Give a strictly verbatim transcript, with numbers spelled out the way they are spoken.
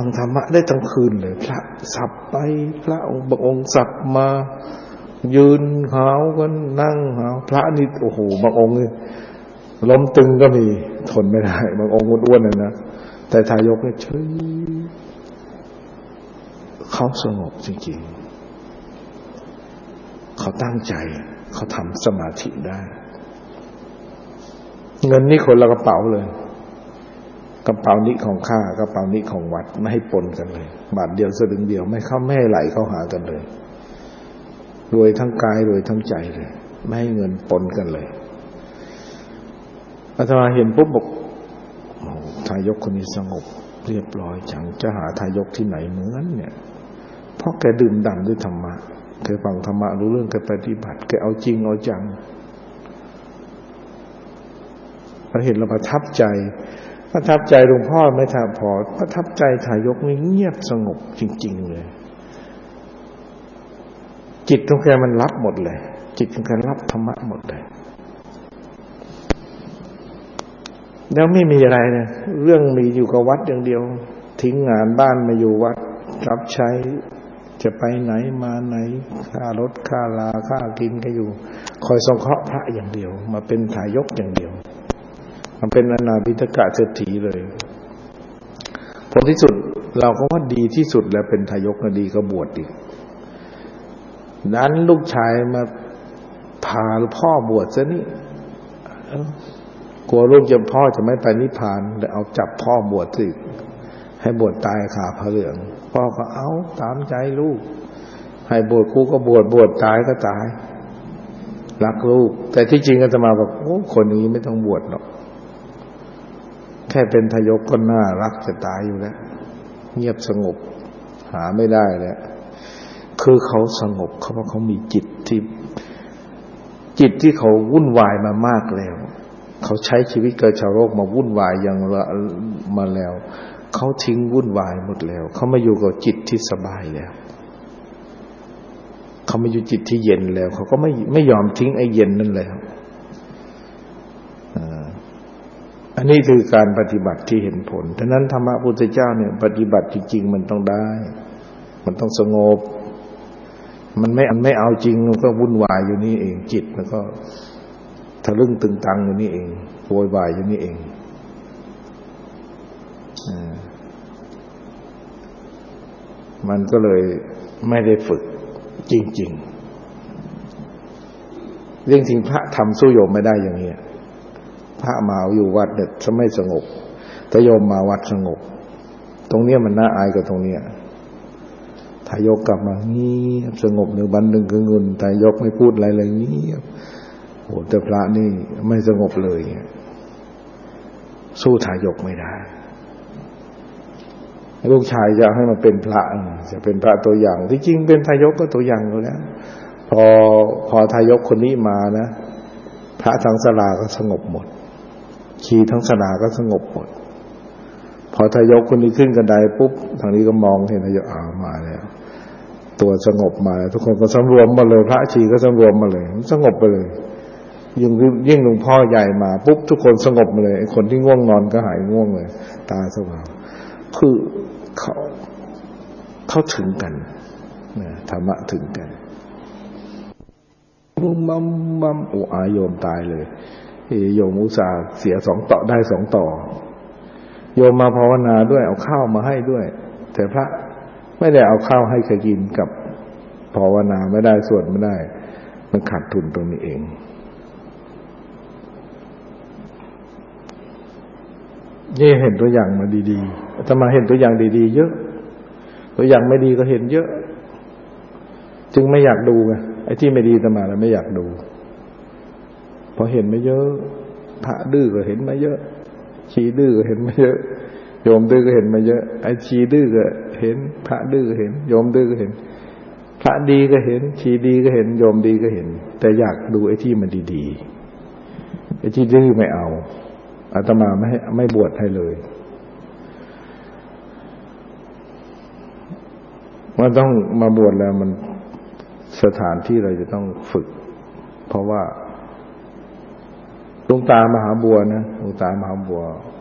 งธรรมะได้ทั้งคืนเลยพระสับไปพระองค์บางองค์สับมายืนหาวกันนั่งหาวพระนี่โอ้โหบางองค์นี่ล้มตึงก็มีทนไม่ได้บางองค์อ้วนๆเลยนะแต่ทายกนี่เฉยเขาสงบจริงๆเขาตั้งใจเขาทำสมาธิได้เงินนี่คนละกระเป๋าเลยกระเป๋านี้ของข้ากระเป๋านี้ของวัดไม่ให้ปนกันเลยบาทเดียวสลึงเดียวไม่เข้าไม่ให้ไหลเข้าหากันเลยรวยทั้งกายรวยทั้งใจเลยไม่ให้เงินปนกันเลยอาตมาเห็นปุ๊บบอกทายกคนนี้สงบเรียบร้อยจังจะหาทายกที่ไหนเหมือนเนี่ยเพราะแกดื่มด่ำด้วยธรรมะแกฟังธรรมะรู้เรื่องแกปฏิบัติแกเอาจริงเอาจังเราเห็นเราประทับใจประทับใจหลวงพ่อไม่ทับพอประทับใจทายกนี่เงียบสงบจริงๆเลยจิตของแกมันรับหมดเลยจิตของแกรับธรรมะหมดเลยแล้วไม่มีอะไรนะเรื่องมีอยู่กับวัดอย่างเดียวทิ้งงานบ้านมาอยู่วัดรับใช้จะไปไหนมาไหนค่ารถค่าลาค่ากินก็อยู่คอยสงเคราะห์พระอย่างเดียวมาเป็นทายกอย่างเดียวมันเป็นอนาบิณฑกะเศรษฐีเลยผลที่สุดเราก็ว่าดีที่สุดแล้วเป็นทายกก็ดีก็บวชอีกนั้นลูกชายมาพาพ่อบวชซะนี่กลัวลูกจะพ่อจะไม่ไปนิพพานเลยเอาจับพ่อบวชสิให้บวชตายขาพระเหลืองพ่อก็เอาตามใจลูกให้บวชกูก็บวชบวชตายก็ตายรักลูกแต่ที่จริงอาตมาบอกโอ้คนนี้ไม่ต้องบวชหรอกแค่เป็นทายกก็น่ารักจะตายอยู่แล้วเงียบสงบหาไม่ได้แล้วคือเขาสงบเขาเพราะเขามีจิตที่จิตที่เขาวุ่นวายมามากแล้วเขาใช้ชีวิตกับชาวโลกมาวุ่นวายอย่างมาแล้วเขาทิ้งวุ่นวายหมดแล้วเขามาอยู่กับจิตที่สบายแล้วเขามาอยู่จิตที่เย็นแล้วเขาก็ไม่ไม่ยอมทิ้งไอ้เย็นนั่นแล้วอันนี้คือการปฏิบัติที่เห็นผลฉะนั้นธรรมะพุทธเจ้าเนี่ยปฏิบัติจริงๆมันต้องได้มันต้องสงบมันไม่ไม่เอาจริงมันก็วุ่นวายอยู่นี่เองจิตมันก็ทะลึ่งตึงตังอยู่นี่เองโวยวายอยู่นี่เองมันก็เลยไม่ได้ฝึกจริงๆเรื่องจริงพระทำสู้โยมไม่ได้อย่างนี้พระมาอยู่วัดเนี่ยจะไม่สงบแต่โยมมาวัดสงบตรงเนี้ยมันน่าอายกว่าตรงเนี้ยทายกกลับมางี้สงบหนึ่งวันหนึ่งคืองุนทายกไม่พูดอะไรเลยงี้โหแต่พระนี่ไม่สงบเลยสู้ทายกไม่ได้ลูกชายจะให้มันเป็นพระจะเป็นพระตัวอย่างที่จริงเป็นทายกก็ตัวอย่างอยู่แล้วพอพอทายกคนนี้มานะพระทั้งศาลาก็สงบหมดชีทั้งศาลาก็สงบหมดพอทายกคนนี้ขึ้นกระไดปุ๊บทางนี้ก็มองเห็นทายกอ้าวมาแล้วตัวสงบมาทุกคนก็สำรวมมาเลยพระชีก็สำรวมมาเลยสงบไปเลยยิ่งยิ่งหลวงพ่อใหญ่มาปุ๊บทุกคนสงบมาเลยไอ้คนที่ง่วงนอนก็หายง่วงเลยตาสว่างคือเขาเขาถึงกันนะธรรมะถึงกันมุมมัมมัมโอ้อายโยมตายเลยโยมอุตส่าห์เสียสองต่อได้สองต่อโยมมาภาวนาด้วยเอาข้าวมาให้ด้วยแต่พระไม่ได้เอาข้าวให้ใครกินกับภาวนาไม่ได้สวดไม่ได้มันขาดทุนตรงนี้เองนี่เห็นตัวอย่างมาดีๆอาตมาเห็นตัวอย่างดีๆเยอะตัวอย่างไม่ดีก็เห็นเยอะจึงไม่อยากดูไงไอ้ที่ไม่ดีอาตมาแล้วไม่อยากดูพอเห็นมาเยอะพระดื้อก็เห็นมาเยอะชีดื้อก็เห็นมาเยอะโยมดื้อก็เห็นมาเยอะไอ้ชีดื้อก็เห็นพระดื้อก็เห็นโยมดื้อก็เห็นพระดีก็เห็นชีดีก็เห็นโยมดีก็เห็นแต่อยากดูไอ้ที่มันดีๆไอ้ที่ดื้อไม่เอาอาตมาไม่ไม่บวชให้เลยมันต้องมาบวชแล้วมันสถานที่เราจะต้องฝึกเพราะว่าหลวงตามหาบัวนะหลวงตามหาบัว